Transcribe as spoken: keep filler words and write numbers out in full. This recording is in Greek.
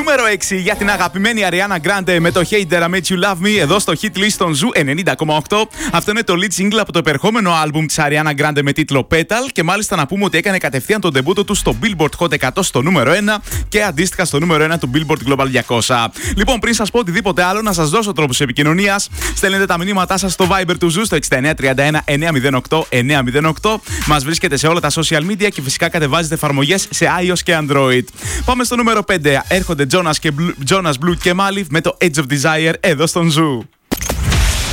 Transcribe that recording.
Νούμερο έξι για την αγαπημένη Ariana Grande με το Hey Did I Make You Love Me εδώ στο hit list των Ζου ενενήντα κόμμα οκτώ. Αυτό είναι το lead single από το επερχόμενο άλμπουμ της Ariana Grande με τίτλο Petal και μάλιστα να πούμε ότι έκανε κατευθείαν τον ντεμπούτο του στο Billboard Hot εκατό στο νούμερο ένα και αντίστοιχα στο νούμερο ένα του Billboard Global διακόσια. Λοιπόν, πριν σας πω οτιδήποτε άλλο, να σας δώσω τρόπους επικοινωνίας. Στέλνετε τα μηνύματά σας στο Viber του Ζου στο έξι εννιά τρία ένα εννιά μηδέν οκτώ εννιά μηδέν οκτώ. Μας βρίσκεται σε όλα τα social media και φυσικά κατεβάζετε εφαρμογές σε iOS και Android. Πάμε στο νούμερο πέντε. Έρχονται Jonas, και Blue, Jonas Blue και Malif με το Edge of Desire εδώ στον Ζου.